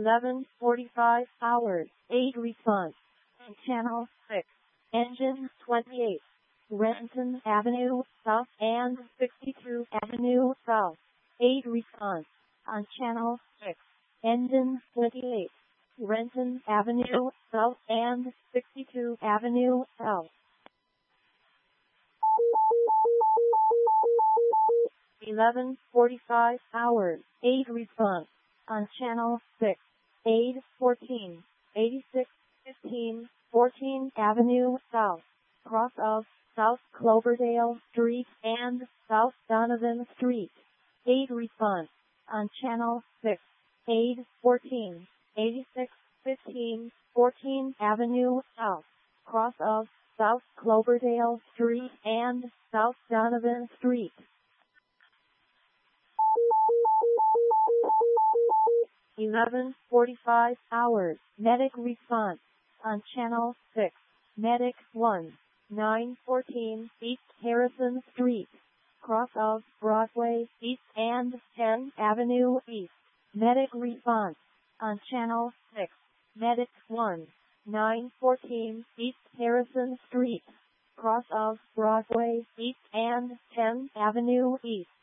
11:45 hours. 8 response. On channel 6. Engine 28. Renton Avenue South and 62 Avenue South. 8 response. On channel 6. Engine 28. Renton Avenue South and 62 Avenue South. 11:45 hours. 8 response. On channel 6. 814, 86, 15, 14 Avenue South. Cross of South Cloverdale Street and South Donovan Street. 8 response. On channel 6. 814, 86, 15, 14 Avenue South. Cross of South Cloverdale Street and South Donovan Street. 11:45 hours. Medic response. On channel 6. Medic 1. 914 East Harrison Street. Cross of Broadway East and 10 Avenue East. Medic response. On channel 6. Medic 1. 914 East Harrison Street. Cross of Broadway East and 10 Avenue East.